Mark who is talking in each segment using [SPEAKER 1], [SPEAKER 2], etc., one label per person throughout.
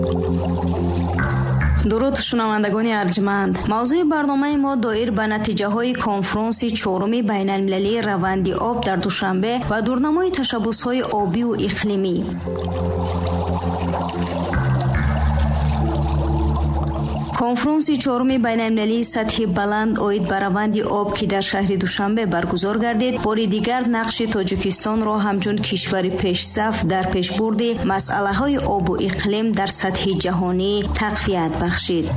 [SPEAKER 1] درود شنوندگان ارجمند. موضوع برنامه ما دایر به نتیجه‌های کنفرانس چهارم بین‌المللی روند آب در دوشنبه و دورنمای تشبس‌های آبی و اقلیمی. کنفرانس چهارم بین‌المللی سطح بلند اوید به روند آب که در شهر دوشنبه برگزار گردید، بار دیگر نقش تاجیکستان را همچون کشور پیش‌صف در پیشبرد مسئله‌های آب و اقلیم در سطح جهانی تقویت بخشید.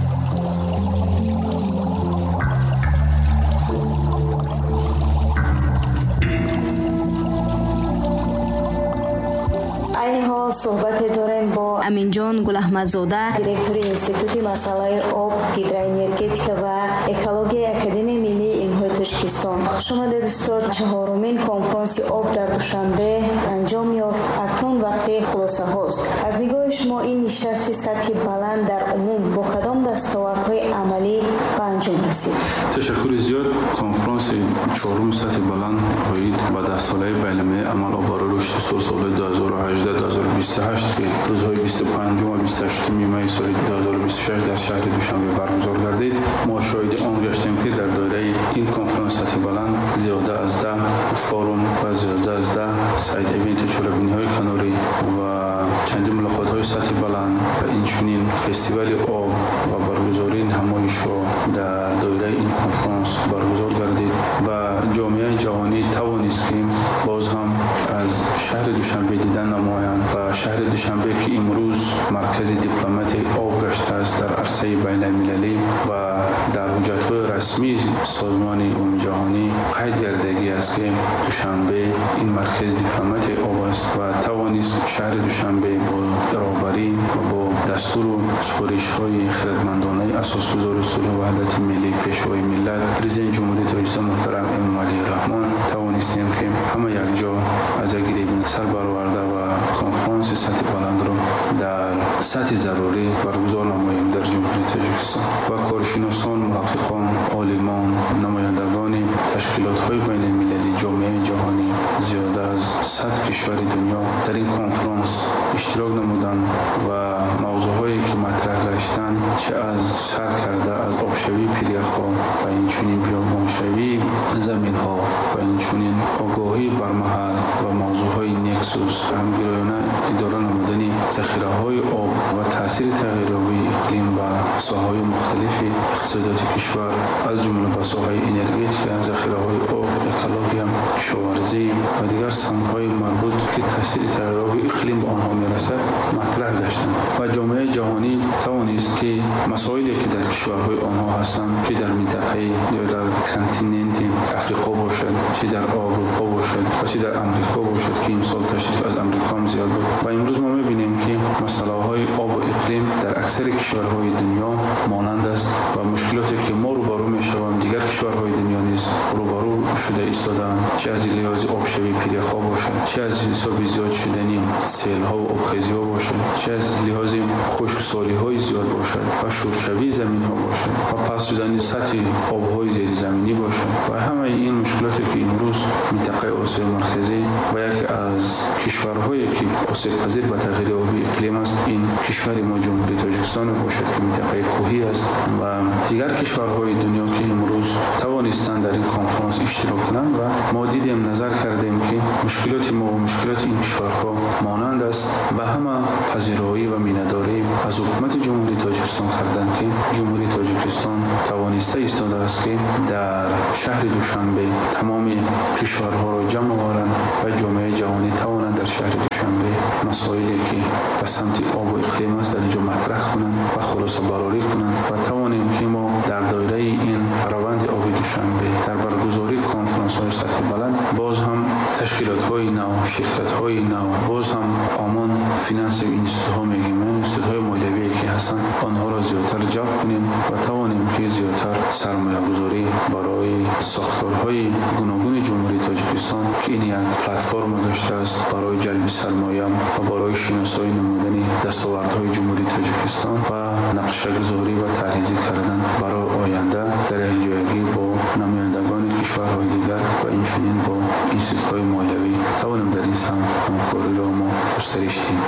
[SPEAKER 1] صحبت داریم با امینجان گلاحمدزاده، دیرکتور انستیتوت مسائل آب، هیدروانرژی و اکولوژی اکادمی ملی علم‌های تاجیکستان. خوش آمدید دوستان. چهارمین کنفرانس آب در دوشنبه انجام یافت. اکنون وقت خلاصه هاست. از نگاه شما این نشست سطح بلند در عموم با کدام دستاوردهای عملی به انجام رسید؟
[SPEAKER 2] تشکر زیاد. کنفرانس چهارم سطح بلند اوید با دستورهای بین‌المللی عمل آب برای رشد سال 2018-2028 که روزهای 25 و 28 می سال 2026 در شهر دوشنبه برگزار گردید. ما شاهد آن گشتیم که در دایره این کنفرانس سطح بلند زیاده از 10 فورم و زیاده از 10 ساید ایونت چاله‌بینی‌های کناری و چندین ملاقات‌های سطح بلند و اینچنین فستیوال آب و برگزاری نمایش‌ها در دایره این کنفرانس برگزار گردید و جامعه جهانی توانست که باز هم از شهر دوشنبه دیدن نمایند و شهر دوشنبه که امروز مرکز دیپلمات آب گشته است در عرصه بین‌المللی و در حجت‌های رسمی سازمان عمومی جهانی قید گردیده است که دوشنبه این مرکز دیپلمات آب است و توانست شهر دوشنبه با رهبری و با دستور و سپارش‌های خردمندانه اساسگزار صلح و وحدت ملی پیشوای ملت پرزیدنت جمهوری تاجیکستان محترم امام علی رحمان توانستیم که همه یک جا از گریبان سر برآورده و کنفرانس سطح بلند را در سطح ضروری برگزار نماییم در جمهوری تاجیکستان و کارشناسان، محققان، عالمان، نمایندگان تشکیلات‌های بین‌المللی، جامعه جهانی زیاده از 100 کشور دنیا در این کنفرانس اشتراک نمودند و موضوعهایی که مطرح گشتند چه از سر کرده از آبشوی پیریخ‌ها و اینچنین بیابانشوی زمین‌ها و اینچنین آگاهی بر محل و موضوعهای نکسوس همگرایانه اداره نمودن ذخیره‌های آب و تاثیر تغییرآبی اقلیم و ساحه‌های مختلف اقتصادات کشور از جمله به ساحه انرژی، ذخیره‌های آب، اکولوژی، کشاورزی و دیگر سمت‌های مربوط که تاثیر تغییرآبی اقلیم به آنها می‌رسد مطرح گشتند و جامعه جهانی توانست که مسائلی که در کشورهای آنها هستند که در منطقه یا در کانتیننت افریقا باشد، چه در اروپا باشد و چه در امریکا باشد که امسال تشریف از امریکا هم زیاد بود و امروز ما می‌بینیم که مسائل‌های آب و اقلیم در اکثر کشورهای دنیا مانند است و مشکلاتی که ما روبرو می‌شویم دیگر کشورهای دنیا نیز روبرو شده ایستادند، چه از لحاظ آبشوی پیریخ‌ها باشد، چه از حساب زیاد شدنی سیل‌ها و آبخیزی‌ها باشد، چه از لحاظ خشکسالی‌های زیاد باشد و شورشوی زمین‌ها باشد و پس شدن سطح آب‌های زیر زمینی باشد و همه این مشکلاتی که امروز منطقه آسیا مرکزی و یکی از کشورهایی که آسیب‌پذیر به تغییر آبی اقلیم است این کشور ما جمهوری تاجیکستان باشد که منطقه کوهی است و دیگر کشورهای دنیا که امروز توانستند در این کنفرانس اشتراک کنند و ما دیدیم نظر کردیم که مشکلات ما و مشکلات این کشورها مانند است و همه پذیرایی و میانه‌داری از حکومت جمهوری تاجیکستان کردند که جمهوری تاجیکستان توانسته ایستاده است که در شهر دوشنبه تمام کشورها را جمع آورند و جامعه جهانی توانند در شهر دوشنبه مسائلی که به سمت آب و اقلیم است در اینجا مطرح کنند و خلاصه برآوری کنند و توانیم که ما در دایره این روند آب دوشنبه در برگزاری کنفرانس‌های سطح بلند باز هم تشکیلات‌های نو، شرکت‌های نو، باز هم آمان فینانس اینستیتوت‌ها میگیم، اینستیتوت‌های مالیوی که هستند آنها را زیادتر جلب کنیم و توانیم که زیادتر سرمایه‌گذاری برای ساختارهای گوناگون جمهوری تاجیکستان که این یک پلتفرم داشته است برای جلب سرمایه و برای شناسایی نمودن دستاوردهای جمهوری تاجیکستان و نقشه‌گذاری و طرحریزی کردن برای آینده در همجایگی با نمایندگان کشورهای دیگر و اینچنین با اینستیتوت‌های مالیوی توانیم در این سمت همکاری را ما گسترش دهیم.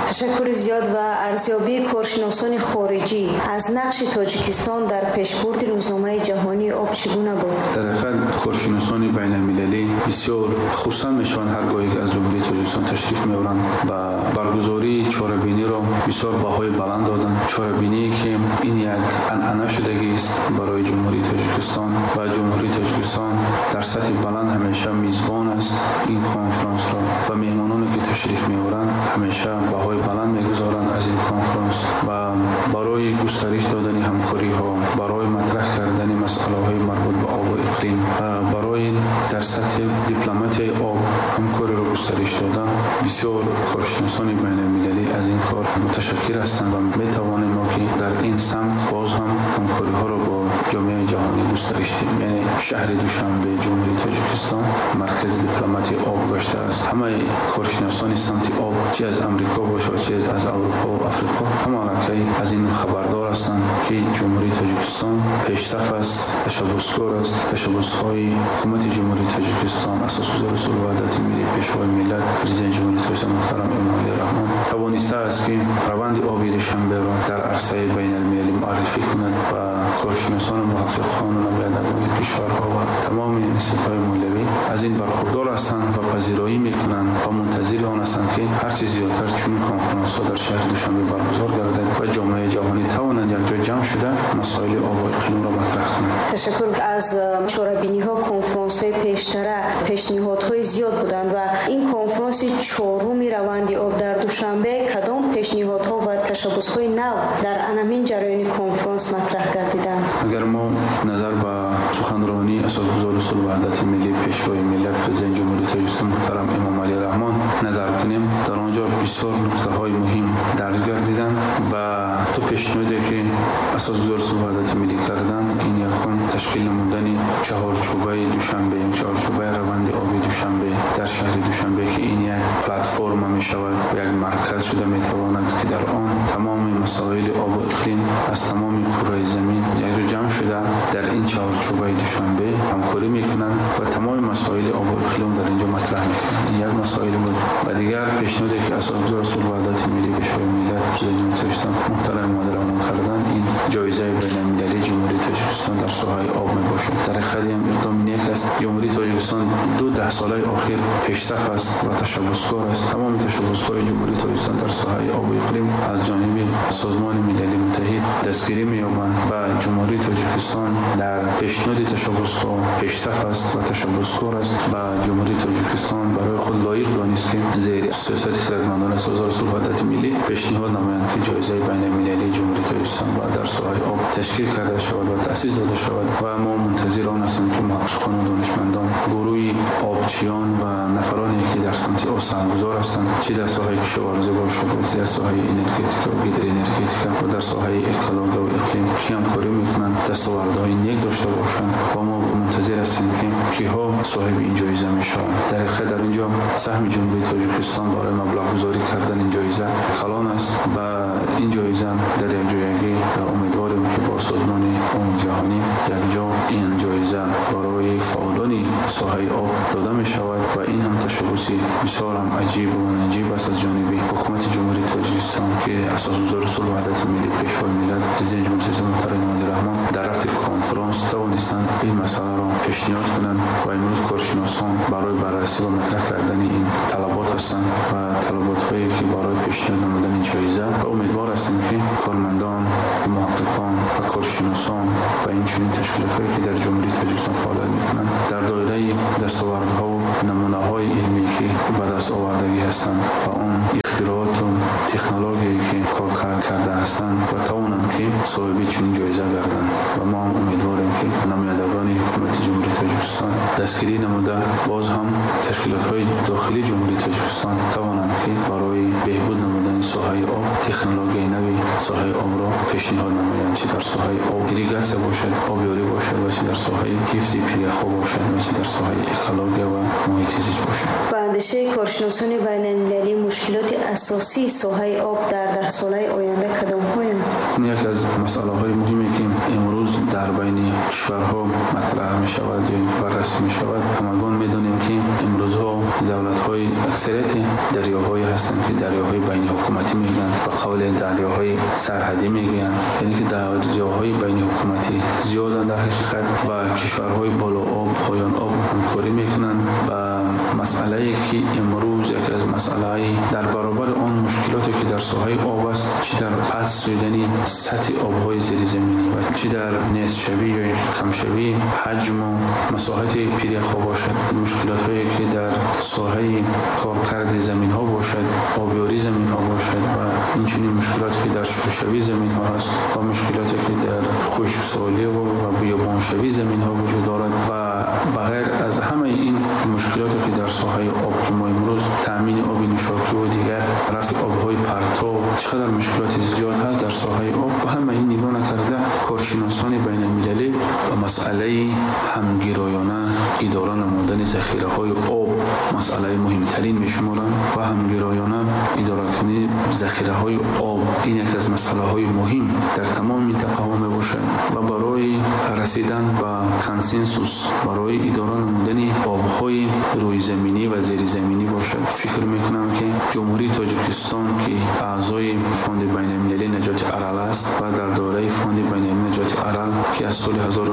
[SPEAKER 1] تشکر زیاد و ارزیابی کارشناسان خارجی از نقش تاجیکستان در پیشبرد روزنامه جهانی آب چگونه بود؟
[SPEAKER 2] در حقیقت کارشناسان بین المللی بسیار خرسند میشوند هرگاهی که از جمهوری تاجیکستان تشریف میبرند و برگزاری چهاربینی را بسیار بهای بلند دادند. چهاربینی که این یک عنعنه شدگی است برای جمهوری تاجیکستان و جمهوری تاجیکستان در سطح بلند همیشه میزبان است این کنفرانس را و مهمانانی که تشریف میبرند همیشه بهای بلند میگذارند از این کنفرانس و برای گسترش دادن همکاری ها، برای مطرح کردن مسائل های مربوط به آب و اقلیم، برای در سطح دیپلماتی آب همکاری را گسترش دادن. بسیار کارشناسان بین المللی از این کار متشکر هستند و میتوانیم ما که در این سمت باز هم همکاری ها را با جامعه جهانی گسترش دهیم. یعنی شهر دوشنبه جمهوری تاجیکستان مرکز دیپلماتی آب گشته است. همه کارشناسان سمت آب چه از امریکا باشد چه از اروپا و افریقا همه از این خبردار هستند که جمهوری تاجیکستان پیشرفت است، تشبثکار است. تشبث‌های حکومت جمهوری تاجیکستان اساسگزار اصول وحدت ملی پیشوای ملت پرزیدنت جمهوری تاجیکستان محترم امامعلی رحمان توانسته است که روند آبی دوشنبه را در عرصه بین المللی معرفی کند و کارشناسان محققان و نمایندگان کشورها و تمام انستیتوهای مولوی از این برخوردار هستند و پذیرایی میکنند و منتظر آن هستند که هر چه زیادتر چون کنفرانس ها در شهر دوشنبه برگزار گردد و جامعه جهانی توانند یک جا جمع شده مسائل آب و اقلیم را مطرح کنند.
[SPEAKER 1] تشکر. از شورابینی ها کنفرانس های پیشتر پیشنهادهای زیاد بودند و این کنفرانس چهارم روند آب در دوشنبه کدام پیشنهادها و تشبث‌های نو در همین جریان کنفرانس مطرح گردیدند؟
[SPEAKER 2] اگر ما نظر به سخنرانی اساسگزار اصول وحدت ملی پیشوای ملت پرزیدنت جمهوری تاجیکستان محترم امامعلی رحمان نظر کنیم در آنجا بسیار نکته‌های مهم درج گردیدند و تو پیشنهادی که اساسگزار اصول وحدت ملی کردند این یکم تشکیل نمودن چهارچوبه دوشنبه، چهارچوبه روند آبی دوشنبه در شهر دوشنبه که این یک پلتفرم می شود و یک مرکز شده می تواند که در آن تمام مسائل آب و اقلیم از تمام کره زمین یک جا جمع شده در این چهارچوبه دوشنبه همکاری می کنند و تمام مسائل آب و اقلیم در اینجا مطرح می کنند. این یک مسائل بود و دیگر پیشنهادی که اساسگزار اصول وحدت ملی پیشوای ملت پرزیدنت تاجیکستان محترم مادرمان کردند این جایزه بین المللی جمهوری تاجیکستان در ساحه آب می باشد. در حقیقت هم اقدام نیک است. جمهوری تاجیکستان 10 ساله اخیر پیشرفت است و تشبثکار است. تمام تشبث‌های جمهوری تاجیکستان در ساحه آب و اقلیم از جانب سازمان ملل متحد دستگیری می‌یابند و جمهوری تاجیکستان در پیشنهاد تشبث‌ها پیشرفت است و تشبثکار است و جمهوری تاجیکستان برای خود لایق دانست که زیر سیاست خردمندانه اساسگزار اصول وحدت ملی پیشنهاد نمایند که جایزه بین المللی جمهوری تاجیکستان و در ساحه آب تشکیل کرده شود و تأسیس داده شود و ما منتظر آن هستیم که محققان و دانشمندان گروه آبچیان و نفرانی که در سمت آب سرمایه‌گذار هستند چه در ساحه کشاورزی باشد در ساحه انرژتیک و هیدروانرژتیک و در ساحه اکولوژی و اقلیم که همکاری میکنند دستاوردهای نیک داشته باشند و ما منتظر هستیم که کیها صاحب این جایزه میشوند. در حقیقت در اینجا سهم جمهوری تاجیکستان برای مبلغ گذاری کردن این جایزه کلان است و این جایزه در یک جایگی امیدواریم که با سازمان عموم جهانی یک جا این جایزه برای فعالان ساحه آب داده می شود و این هم تشبثی بسیار هم عجیب و نجیب است از جانب حکومت جمهوری تاجیکستان که اساسگزار اصول وحدت ملی پیشوای ملت پرزیدنت جمهوری تاجیکستان محترم امامعلی رحمان در رفت کنفرانس توانستند این مسئله را پیشنهاد کنند و امروز کارشناسان برای بررسی و مطرح کردن این طلبات هستند و طلبات‌هایی که برای پیشنهاد نمودن این جایزه و امیدوار هستیم که کارمندان، محققان و کارشناسان و این چنین تشکیلات‌هایی که در جمهوری تاجیکستان فعالیت می‌کنند در دایره دستاوردها و نمونه‌های علمی که به دست آوردگی هستند و آن اختراعات و تکنولوژیایی که کار کرده هستند و توانند که صاحب چنین جایزه گردند و ما هم امیدواریم که نمایندگان حکومت جمهوری تاجیکستان دستگیری نموده باز هم تشکیلات‌های داخلی جمهوری تاجیکستان توانند که برای بهبود نمودن ساحه آب تکنولوژی نوی ساحه آب را پیشنهاد نمایند چه در ساحه آب ایریگاسیون باشد، آبیاری باشد و چه در ساحه حفظ پیرخو باشد و چه در ساحه اکولوژی و محیط زیست باشد.
[SPEAKER 1] با اندیشه کارشناسان بین المللی مشکلات اساسی ساحه آب در 10 ساله آینده کدام‌هایی؟
[SPEAKER 2] یک از مسائل‌های مهمی که امروز در بین کشورها مطرح می شود یا این بررسی می شود. همگان می دانیم که امروزها دولت‌های اکثریت دریاهایی هستند که دریاهای بین حکومتی میگن و قول دریاهای سرحدی میگن، یعنی که دریاهای بین حکومتی زیادن در حقیقت و کشورهای بالا آب پایان آب همکاری میکنن و مسئله‌ای که امروز یکی از مسائل در برابر آن مشکلاتی که در ساحه آب است، چه در پس شدن سطح آب‌های زیرزمینی و چه در نصف‌شوی یا کمشوی حجم و مساحت پیریخ‌ها باشد، مشکلات‌هایی که در ساحه کارکرد زمین‌ها باشد، آبیاری زمین‌ها باشد و اینچنین مشکلاتی که در شوشوی زمین‌ها هست و مشکلاتی که در خشکسالی و بیابانشوی زمین‌ها وجود دارد و بغیر از همه این مشکلاتی که در ساحه آب که ما امروز تامین آب نوشابه و دیگر رفع آب‌های پرتاب چقدر مشکلات زیاد هست در ساحه آب و همه این نگاه نکرده کارشناسان بین المللی و مسئله همگرایانه اداره نمودن ذخیره‌های آب مسئله مهمترین میشمارند و همگرایانه اداره کنی ذخیره‌های آب این یک از مسائل مهم در تمام منطقه ها می باشد و برای رسیدن به کنسنسوس برای اداره نمودن آب‌های روی زمینی و زیر زمینی باشد. فکر میکنم که جمهوری تاجیکستان که اعضای فوند بین المللی نجات ارال است و در دوره فوند بین المللی نجات ارال که از سال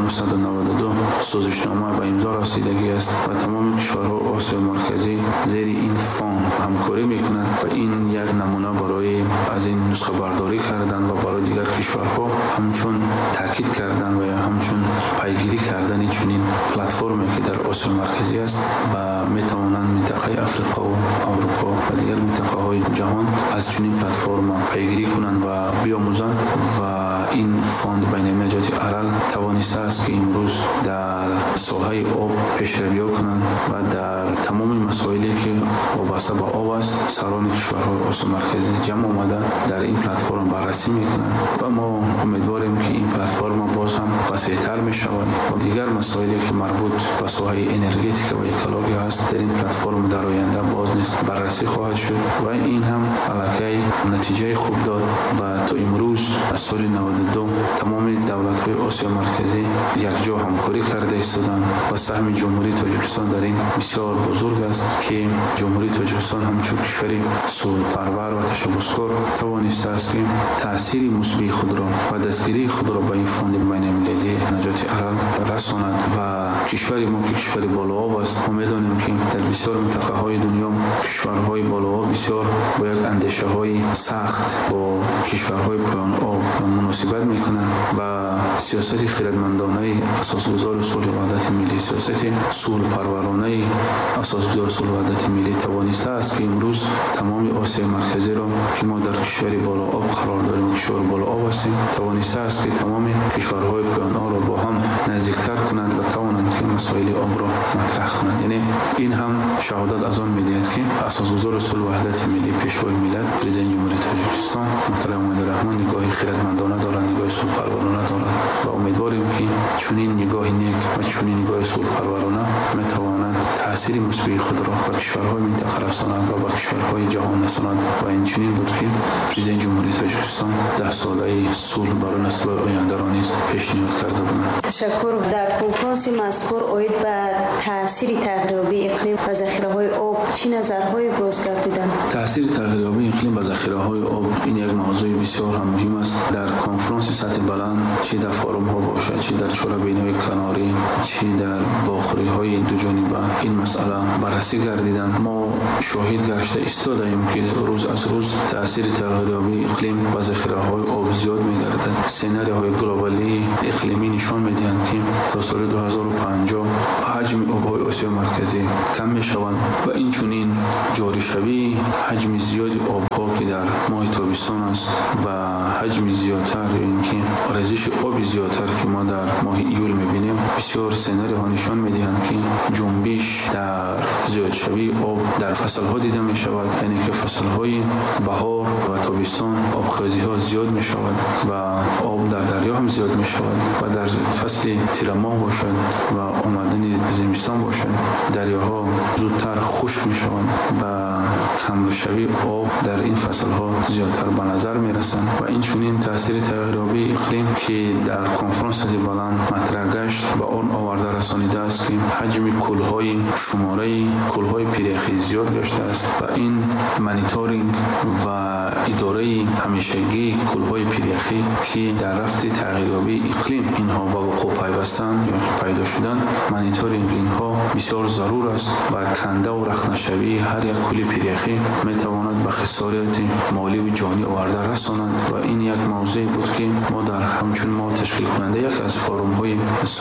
[SPEAKER 2] 1992 سازشنامه به امضا رسیدگی است و تمام کشورها آسیا مرکزی زیر این فوند همکاری میکنند و این یک نمونه برای از این نسخه برداری کردن و برای دیگر کشورها همچون تاکید کردن و همچون پیگیری کردن چنین پلتفرمی که در آسیا مرکزی است و میتوانند منطقه افریقا و اروپا و دیگر منطقه های جهان از چنین پلتفرم پیگیری کنند و بیاموزند و این فوند بین المللی نجات ارال توانسته است که امروز در ساحه آب پیشروی کنند و در تمام مسائلی که وابسته به آب است سران کشورهای آسیا مرکزی جمع آمده در این پلتفرم بررسی میکنند و ما امیدواریم که این پلتفرم باز هم وسیع‌تر میشود و دیگر مسائلی که مربوط به ساحه انرژتیک و اکولوژی است در این پلتفرم در آینده باز نیز بررسی خواهد شد و این هم علاقه نتیجه خوب داد و تا امروز از سال 92 تمام دولت‌های آسیا مرکزی یک جا همکاری کرده ایستادند و سهم جمهوری تاجیکستان در این بسیار بزرگ است که جمهوری تاجیکستان همچون کشوری صلح‌پرور و تشبثکار توانسته است که تأثیر مثبت خود را و دستگیری خود را به این فوند بین المللی نجات ارال رساند و کشور ما که کشور بالا آب است ما می‌دانیم که در بسیار منطقه های دنیا کشورهای بالا آب بسیار با یک اندیشه های سخت با کشورهای پایان آب مناسبت میکنند و سیاست خردمندانه اساسگزار صلح و وحدت ملی، سیاست صلح پرورانه اساسگزار صلح و وحدت ملی توانسته است که امروز تمام آسیا مرکزی را که ما در کشور بالا آب قرار داریم کشور بالا آب هستیم توانسته است که تمام کشورهای پایان آب را با هم نزدیکتر کنند و توانند که مسائل آب را مطرح کنند. یعنی این هم شهادت از آن می‌دهد که اساسگزار صلح و وحدت ملی پیشوای ملت پرزیدنت جمهوری تاجیکستان محترم امین‌الرحمن نگاهی خردمندانه دارند، نگاه صلح پرورانه دارند و امیدواریم که چنین نگاه نیک و چنین نگاه صلح پرورانه می‌تواند تأثیر مثبت خود را به کشورهای منطقه رساند و به کشورهای جهان رساند و این چنین بود که پرزیدنت جمهوری تاجیکستان 10 ساله صلح برای نسل آینده را نیز پیشنهاد کرده بودند.
[SPEAKER 1] تشکر. در کنفرانس مذکور اوید به تاثیر تغییرآبی اقلیم و ذخیره‌های آب چه نظرهای باز کردیدند؟
[SPEAKER 2] تاثیر تغییرآبی اقلیم و ذخیره‌های آب این یک موضوع بسیار هم مهم است. در کنفرانس سطح بلند چه در فورم ها باشد چه در چاله‌بین‌های کناری چه در باخوری‌های دو جانبه این مسئله بررسی گردیدند. ما شاهد گشته ایستادیم که روز از روز تاثیر تغییرآبی اقلیم و ذخیره‌های آب زیاد می‌گردد. سناریوهای گلوبالی اقلیمی نشان می‌دهند که تا سال 2050 حجم آب‌های آسیا مرکزی کم می‌شوند و این چنین جاری شوی حجم زیادی آب‌ها که در ماه تابستان است و حجم زیادتر اینکه ریزش آب زیادتر که ما در ماه ایول می‌بینیم بسیار سناریوها نشان می‌دهند که جنبش در زیاد شوی آب در فصل‌ها دیده می‌شود، یعنی که فصل‌های بهار و تابستان آبخوزی‌ها زیاد می‌شود و آب در دریا هم زیاد می‌شود و در فصل تیر ماه باشد و آمدن زمستان باشد دریاها زودتر خشک می‌شوند و کم شوی آب در این فصل‌ها زیادتر به نظر می‌رسند و این چنین تاثیر تغییر تغییرآبی اقلیم که در کنفرانس بلند مطرح گشت به آن آورده رسانیده است که حجم کلهای شماره کلهای پیرخی زیاد گشته است و این مانیتورینگ و اداره همیشگی کلهای پیرخی که در رفت تغییرآبی اقلیم اینها به وقوع پیوستند یا پیدا شدند، مانیتورینگ اینها بسیار ضرور است و کنده و رخنه‌شوی هر یک کل پیرخی میتواند به خسارات مالی و جانی آورده رساند و این یک موضوع بود که ما در همچون ما تشکیل کننده یک از فروم های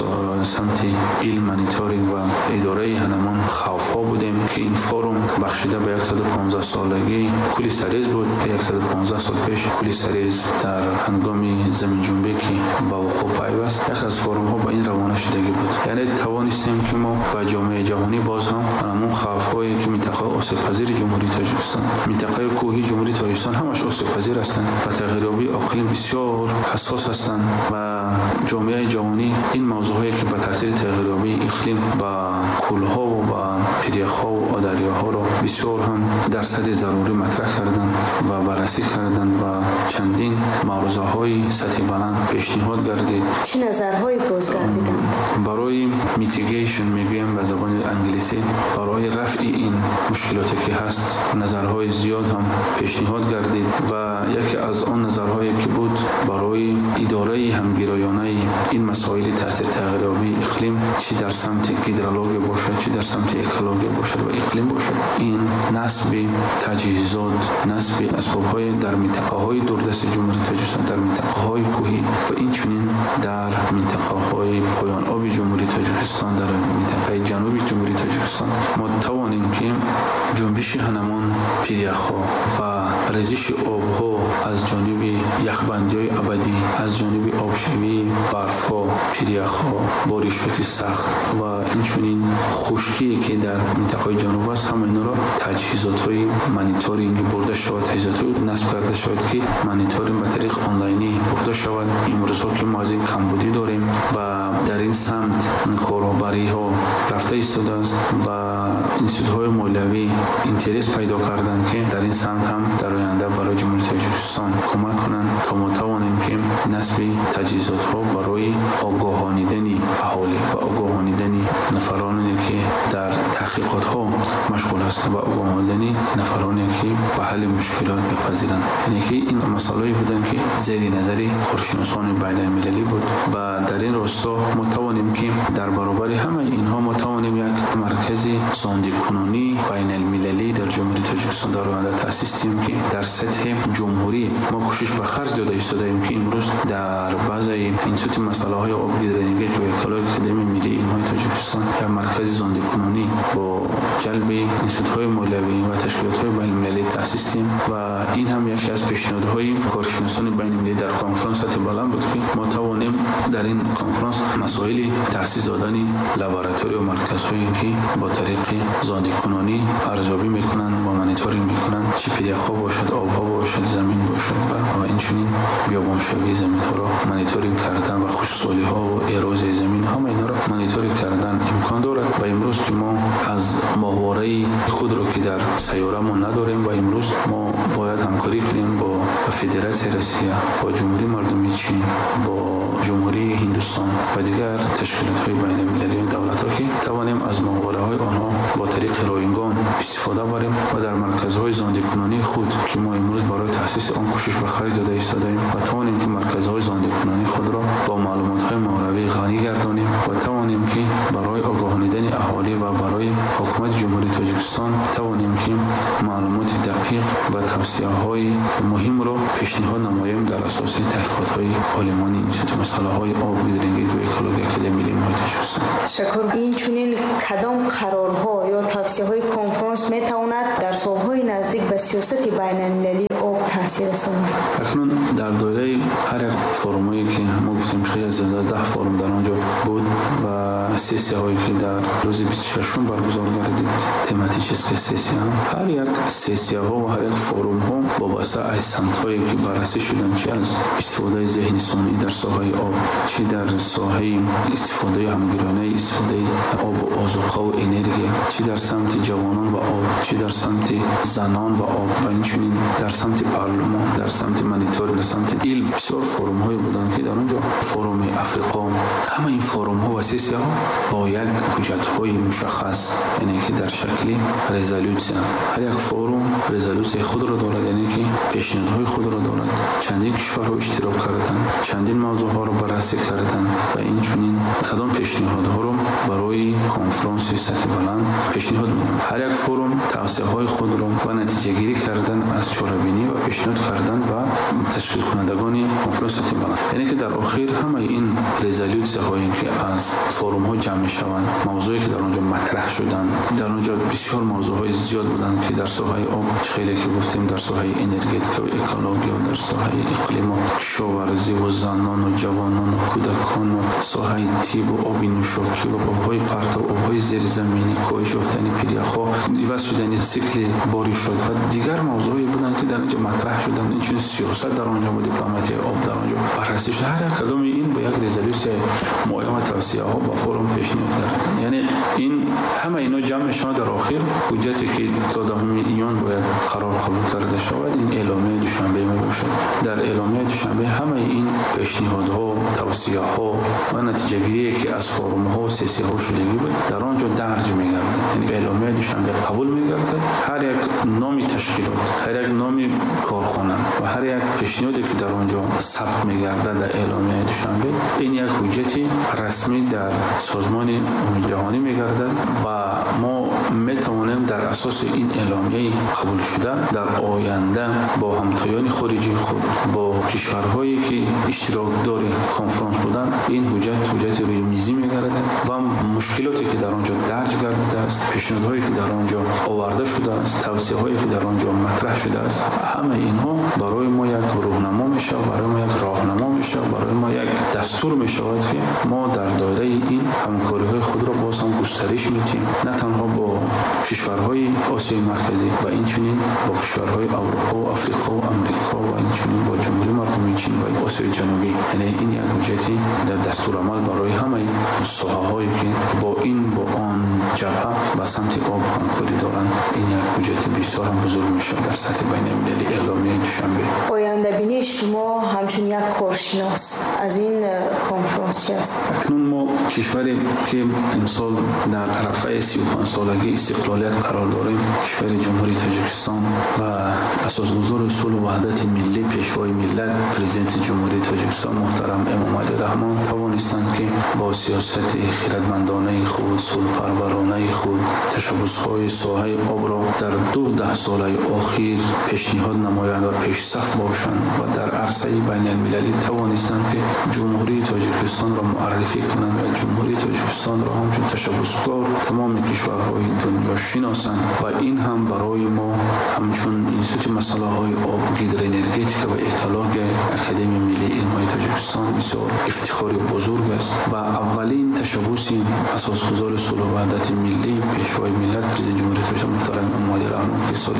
[SPEAKER 2] سمت علم مانیتورینگ و اداره هنمان خوفا بودیم که این فروم بخشیده به 115 سالگی کلی سریز بود. 115 سال پیش کلی سریز در هنگام زمین جنبی که با وقوع پیوست یک از فروم ها با این روانه شدگی بود. یعنی توانستیم که ما با جامعه جهانی باز هم همون خوف‌هایی که منطقه آسیب پذیر جمهوری تاجیکستان، منطقه کوهی جمهوری تاجیکستان همش آسیب پذیر هستند و تغییرآبی اقلیم بسیار حساس هستند و جامعه جهانی این موضوعی که به تاثیر تغییرآبی اقلیم با کلها و با پیرخ‌ها و آدریاها را بسیار هم درصد ضروری مطرح کردند و بررسی کردند و چندین معروضه‌های سطح بلند پیشنهاد گردید.
[SPEAKER 1] چه نظرهایی بازگردیدند؟
[SPEAKER 2] برای میتیگیشن میگویم به زبان انگلیسی، برای رفع این مشکلاتی که هست نظرهای زیاد هم پیشنهاد گردید و یکی از آن نظرهایی که بود برای اداره همگرایانه این مسائل تاثیر تغییرآبی اقلیم چی در سمت هیدرولوژی باشد چی در سمت اکولوژی باشد و اقلیم باشد، این نصب تجهیزات، نصب اسباب‌های در منطقه‌های دوردست جمهوری تاجیکستان، در منطقه‌های کوهی و این چنین در منطقه‌های پایان آب جمهوری تاجیکستان، در منطقه جنوبی جمهوری تاجیکستان ما توانیم که جنبش هنمان پیرخ‌ها و ریزش آب‌ها از جانب یخبندی‌های ابدی، از جانب آبشوی برف‌ها، پیرخ‌ها، بارشات سخت و این چنین خشکی که در منطقه جنوب است، هم اینا را تجهیزات‌های مانیتورینگ برده شود، تجهیزات‌های نصب کرده شود که مانیتورینگ به طریق آنلاینی برده شود. امروزها که ما از این کمبودی داریم و در این سمت کارآوری‌ها رفته ایستاده است و انستیتوت‌های مالیوی اینترس پیدا کردند که در این سمت هم در آینده برای جمهوری تاجیکستان کمک کنند تا ما توانیم که نصب تجهیزات‌ها برای آگاهانیدن اهالی و آگاهانیدن نفرانی که در تحقیقات‌ها مشغول هستند و آگاهانیدن نفرانی که به حل مشکلات بپذیرند. یعنی که این مسائلی بودند که زیر نظر کارشناسان بین‌المللی بود و در این راستا ما توانیم که در برابر همه اینها ما توانیم یک مرکز زندگی‌کنونی بین‌المللی در جمهوری تاجیکستان در آینده تأسیس کنیم که در سطح جمهوری ما کوشش به خرج داده ایستادیم که امروز در بعضی انستیتوت مسائل آبگیرندگی و اکولوژی اکادمی ملی علم‌های تاجیکستان یک مرکز زندگی‌کنونی با جلب انستیتوت‌های مالیوی و تشکیلات‌های بین‌المللی تأسیس کنیم و این هم یکی از پیشنهادهای کارشناسان بین‌المللی در کنفرانس سطح بلند بود که ما توانیم در این کنفرانس مسائل تأسیس دادن لابراتوری و مرکزهایی که با طریق زندگی‌کنونی ارزیابی می‌کنند و مانیتورینگ می‌کنند، چه پیرخ‌ها باشد، آب‌ها باشد، زمین باشد و این چنین بیابانشوی زمین‌ها را مانیتورینگ کردن و خشکسالی‌ها و اروزی زمین همه اینا را مانیتورینگ کردن امکان دارد و امروز که ما از ماهواره خود رو که در سیاره ما نداریم و امروز ما باید همکاری کنیم با فدراسیون روسیه، با جمهوری مردمی چین، با جمهوری هندوستان و دیگر تشکیلات‌های بین‌المللی و دولت‌ها که توانیم از ماهواره‌های آنها با طریق رایگان استفاده بریم و در مرکزهای زندگی‌کنونی خود که ما امروز برای تأسیس آن کوشش به خرج داده ایستادیم و توانیم که مرکزهای زندگی‌کنونی خود را با معلومات‌های ماهواره‌ای غنی گردانیم و توانیم که برای آگاهانیدن اهالی و برای حکومت جمهوری تاجیکستان توانیم که معلومات دقیق و توصیه‌های مهم را پیشنهاد نماییم در اساس تحقیقات‌های عالمان انستیتوت مسائل آبگیرندگی و اکولوژی اکادمی ملی علم‌های تاجیکستان.
[SPEAKER 1] تشکر. این چنین کدام قرارها یا توصیه‌های کنفرانس می‌تواند در سال‌های نزدیک به سیاست بین‌المللی آب تاثیر رساند؟
[SPEAKER 2] اکنون در دایره هر یک فرومی که ما گفتیم خیلی زیاد از 10 فروم در آنجا بود و سسیه‌هایی که در روز 26 برگزار گردید تماتیک سسیه هر یک سسیه‌ها و هر یک فروم ها وابسته از سمت‌هایی که بررسی شدن، چه از استفاده ذهنی ثانی در ساحه آب، چه در ساحه استفاده همگرایانه استفاده آب و آذوقه و انرژی، چه در سمت جوانان و آب، چه در سمت زنان و آب و این چنین در سمت تعلم در سمت مانیتورینگ، در سمت علم بسیار فروم های بودن که در اونجا فروم افریقا، همه این فروم ها و سیسی ها با یک حجت های مشخص، یعنی که در شکلی رزولوشن، هر یک فروم رزولوشن خود را دارد، یعنی که پیشنهادهای خود را دارد. چندین کشورها اشتراک کردند، چندین موضوع ها را بررسی کردند و این چنین کدام پیشنهادها را برای کنفرانس سطح بلند پیشنهاد می‌دهند. هر یک فروم توصیه های خود را و نتیجه گیری کردن از چاره‌بینی و پیشنهاد کردن و تشکیل کنندگان کنفرانس سطح بلند، یعنی که در آخر همه این رزولوشن هایی که از فروم ها جمع می‌شوند، موضوعی که در آنجا مطرح شدند، در آنجا بسیار موضوع های زیاد بودند که در ساحه آب خیلی که گفتیم، در ساحه انرژتیک و اکولوژی و در ساحه اقلیم و کشاورزی و زنان و جوانان و کودکان و ساحه طب و آب نوشابه و آب‌های پرتو، آب‌های زیرزمینی، کاهش یافتن پیری‌ها، عوض شدن سیکل باری شد و دیگر موضوعی بودند که در اینجا مطرح شدند. این چون سیاست در آنجا و دیپلماسی آب در آنجا بررسی شد. هر کدام این با یک رزولوشن معین و توصیه‌ها با فروم پیشنهاد کردند. یعنی این همه اینا جمع شد در آخر حجتی که تا دهم ایان باید قرار قبول کرده شود. این اعلامیه دوشنبه می باشد. در اعلامیه دوشنبه همه این پیشنهادها، توصیه‌ها و نتیجه گیری که از فروم ها و سیسی ها شدگی بود در آنجا درج می‌گردد. یعنی اعلامیه دوشنبه قبول می‌گردد. هر یک نام تشکیلات، هر یک نام کارخانه و هر یک پیشنهادی که در آنجا ثبت می‌گردد در اعلامیه دوشنبه، این یک حجتی رسمی در سازمان امور جهانی می‌گردد و ما می‌توانیم در اساس این اعلامیه قبول شده در آینده با همتایان خارجی خود، با کشورهایی که اشتراکدار کنفرانس بودند، این حجت روی میزی می‌گردد و مشکلاتی که در آنجا درج گردیده است، پیشنهادهایی که در آنجا آورده شده است، توصیه‌هایی که در آنجا مطرح شده است، همه اینها برای ما یک راهنما میشه، برای ما یک راهنما میشه، برای ما یک دستور میشود که ما در دایره این همکاری‌های خود را باز هم گسترش میدیم، نه تنها با کشورهای آسیای مرکزی و این چنین با کشورهای اروپا و افریقا و امریکا و این چنین با جمهوری مردمی چین و آسیای جنوبی. یعنی این یک حجتی در دستورالعمل برای همه ساحه‌هایی که با این با آن جبهه و سمت آب همکاری دارند، این یک حجت بسیار هم بزرگ میشه در سطح بین‌المللی. اعلامیه دوشنبه
[SPEAKER 1] آینده بینی شما همچون یک کارشناس از این کنفرانس چی است؟
[SPEAKER 2] اکنون ما کشوری که امسال در عرفه 35 سالگی استقلالیت قرار داریم، کشور جمهوری تاجیکستان و اساسگزار اصول وحدت ملی، پیشوای ملت، پرزیدنت جمهوری تاجیکستان محترم امام علی رحمان توانستند که با سیاست خردمندانه خود، صلح‌پرورانه خود، تشبث‌های ساحه آب را در 12 ساله اخیر پیشنهاد نمایند و پیش صف باشند و در عرصه بین‌المللی توانستند که جمهوری تاجیکستان را معرفی کنند و جمهوری تاجیکستان را همچون تشبثکار تمام کشورهای دنیا شناسند و این هم برای ما همچون اینستیتوت مسائل آب، هیدروانرژتیک و اکولوژی اکادمی ملی علم‌های تاجیکستان بسیار افتخار بزرگ است و اولین تشبث اساسگزار صلح و وحدت ملی، پیشوای ملت، پرزیدنت جمهوری تاجیکستان محترم امام علی رحمان که سال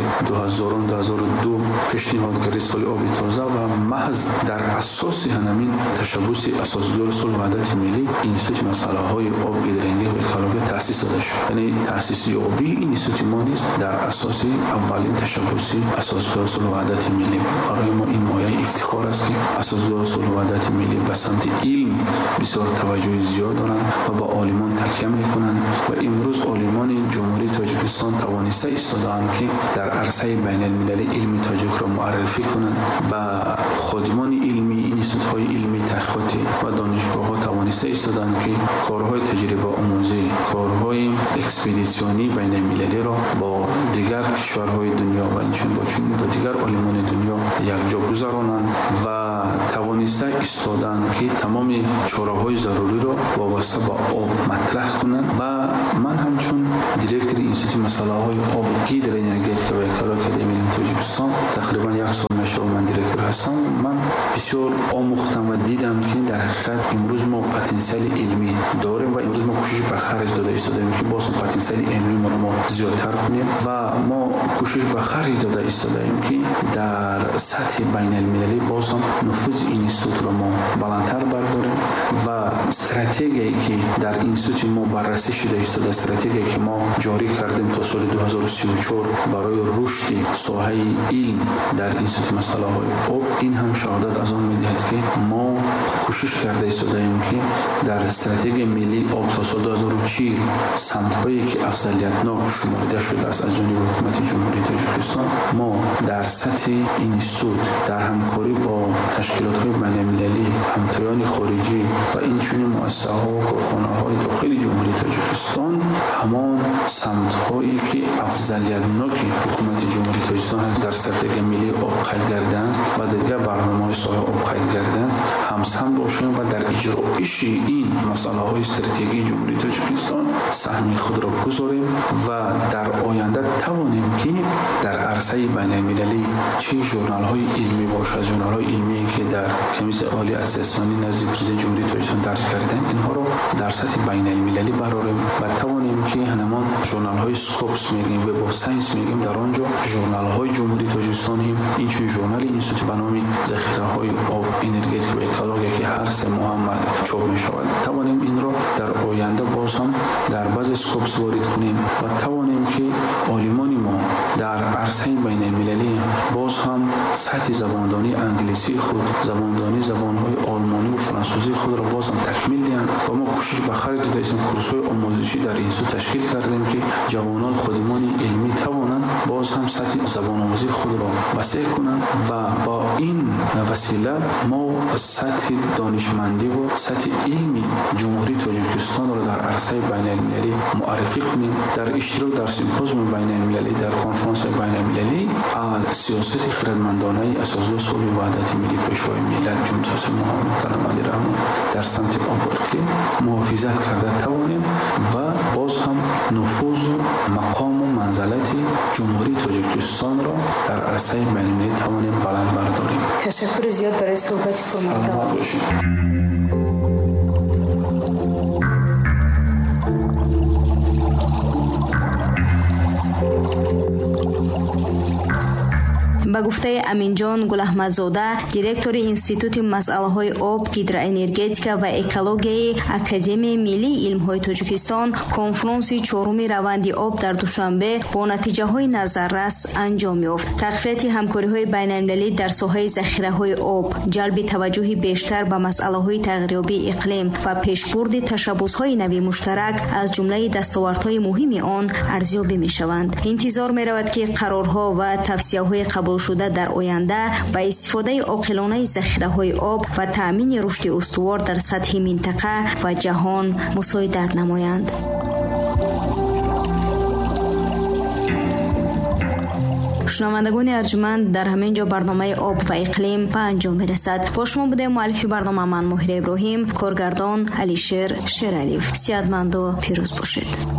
[SPEAKER 2] 2002 پیشنهاد کرد سال آب تازه و محض در اساس همین تشبث اساسگزار صلح و وحدت ملی اینستیتوت مسائل آب، هیدروانرژی و اکولوژی تأسیس شده شد. یعنی تأسیس یابی این اینستیتوت ما نیست، در اساس اولین تشبث اساسگزار صلح و وحدت ملی. برای ما این مایه افتخار است که اساسگزار صلح و وحدت ملی به سمت علم بسیار توجه زیاد دارند و با عالمان تکیه میکنند و امروز عالمان جمهوری تاجیکستان توانسته ایستادند که در عرصه بین‌المللی علم تاجیک را معرفی کنند و خادمان علمی، اینستیتوت‌های علمی تحقیقاتی و دانشگاه‌ها توانسته ایستادند که کارهای تجربه آموزی، کارهای اکسپدیسیونی بین‌المللی را با دیگر کشورهای دنیا و اینچون با دیگر عالمان دنیا یکجا گذرانند و توانسته ایستادند که تمام چاره‌های ضروری را وابسته با آب مطرح کنند و من همچون دیرکتور اینستیتوت مسائل آب، هیدروانرژتیک و اکولوژی اکادمی تاجیکستان تقریبا یک سال میشه من دیرکتور هستم. من بسیار آموختم و دیدم که در حقیقت امروز ما پتانسیل علمی داریم و امروز ما کوشش به خرج داده ایستادیم که باز پتانسیل علمی ما زیادتر کنیم و ما کوشش به خرج داده ایستادیم که در سطح بین‌المللی باز هم نفوذ این اینستیتوت را ما بلندتر برداریم و استراتژی که در اینستیتوت ما بررسی شده است، استراتژی که ما جاری کردیم تا سال 2034 برای رشد ساحه علم در اینستیتوت مسائل آب، این هم شهادت از آن می‌دهد که ما کوشش کرده ایستادیم که در استراتژی ملی آب تا سال 2040 سمت‌هایی که افضلیت‌ناک شمرده شده است از جانب حکومت جمهوری تاجیکستان، ما در سطح اینستیتوت در همکاری با تشکیلات‌های بین‌المللی، همتایان خارجی و اینچنین مؤسسه‌ها و کارخانه‌های داخل جمهوری تاجیکستان همان سمت‌هایی که افضلیت‌ناک حکومت جمهوری تاجیکستان در استراتژی ملی آب قید کرده‌اند و دیگر برنامه‌های ساحه آب قید کرده‌اند همسان باشیم و در اجرایش این مسائل استراتژی جمهوری تاجیکستان سهم خود را بگذاریم و در آینده توانیم که در عرصه بین‌المللی چه ژورنال‌های علمی باشد، ژورنال‌های علمی که در کمیسیون عالی اسسانی نزد پرزیدنت جمهوری تاجیکستان درج کردند، اینها را در سطح بین‌المللی برآوریم و توانیم که همان ژورنال‌های سکوپس میگیم، وب اف ساینس میگیم، در آنجا ژورنال‌های جمهوری تاجیکستان هم این چون ژورنال اینستیتوت به نام ذخیره‌های آب، انرژی و اکولوژی که هر سه ماه چاپ می‌شود، توانیم این را در آینده باز هم در بعض اسکوپس وارد کنیم و توانیم که عالمان ما در عرصه بین‌المللی باز هم سطح زباندانی انگلیسی خود، زبان‌های آلمانی و فرانسوی خود را باز هم تکمیل دهند و ما کوشش به خرج دادیم کورس‌های آموزشی در اینستیتوت تشکیل کردیم که جوانان خودمان علمی توانند باز هم سطح زبان آموزی خود را وسیع کنند و با این وسیله ما سطح دانشمندی و سطح علمی جمهوری تاجیکستان را در عرصه بین‌المللی معرفی کنیم، در اشتراک در سمپوزیوم بین‌المللی، در کنفرانس بین‌المللی از سیاست خردمندانه اساسی صلح و وحدت ملی پیشوای ملت جمهوری اسلامی محمد علی رحمان در سمت آب و اقلیم محافظت کرده توانیم و باز هم نفوذ و مقام و منزلت جمهوری تاجیکستان را در عرصه بین‌المللی توانیم بلند برداریم.
[SPEAKER 1] تشکر زیاد برای صحبت فرمایید. با گفته امینجان گل احمدزاده، دیرکتور اینستیتوت مسائل آب، هیدروانرژتیک و اکولوژی اکادمی ملی علم‌های تاجیکستان کنفرانس چهارم روند آب در دوشنبه با نتیجه‌های نظررس انجام یافت. تقویت همکاری‌های بین‌المللی در ساحه ذخیره‌های آب، جلب توجه بیشتر به مسائل تغییرآبی اقلیم و پیشبرد تشبس‌های نوی مشترک از جمله دستاوردهای مهم آن ارزیابی می‌شوند. انتظار می‌رود که قرارها و توصیه‌های قبول شده در آینده با استفاده عاقلانه ذخیره‌های آب و تأمین رشد استوار در سطح منطقه و جهان مساعدت نمایند. شنوندگان ارجمند، در همین جا برنامه آب و اقلیم به انجام میرسد. با شما بوده مؤلف برنامه من ماهر ابراهیم، کارگردان علیشیر شیرالیف. سعادتمند و پیروز باشید.